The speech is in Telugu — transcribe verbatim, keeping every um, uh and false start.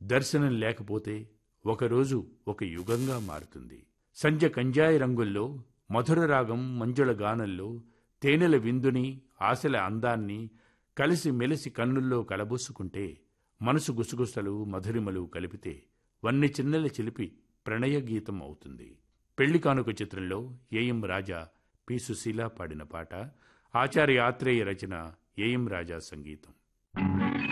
దర్శనం లేకపోతే ఒకరోజు ఒక యుగంగా మారుతుంది. సంధ్య కంజాయి రంగుల్లో, మధుర రాగం మంజుళ గానంలో, తేనెల విందుని, ఆశల అందాన్ని కలిసి మెలిసి కన్నుల్లో కలబోసుకుంటే, మనసు గుసగుసలు మధురిమలు కలిపితే వన్నె చిన్నెల చిలిపి ప్రణయ గీతం అవుతుంది. పెళ్లి కానుక చిత్రంలో ఏఎం రాజా, పి సుశీల పాడిన పాట, ఆచార్య ఆత్రేయ రచన, ఏఎం రాజా సంగీతం.